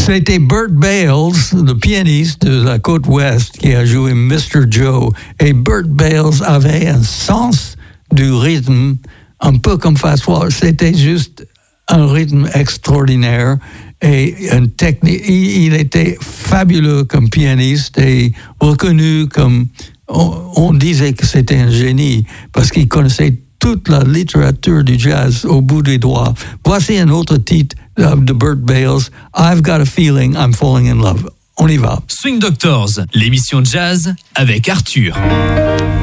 C'était Bert Bales, le pianiste de la côte ouest, qui a joué Mr. Joe. Et Bert Bales avait un sens du rythme, un peu comme Fats Waller. C'était juste un rythme extraordinaire et une technique. Il était fabuleux comme pianiste et reconnu comme... On disait que c'était un génie parce qu'il connaissait toute la littérature du jazz au bout des doigts. Voici un autre titre de Bert Bales, I've Got a Feeling I'm Falling in Love. On y va. Swing Doctors, l'émission jazz avec Arthur.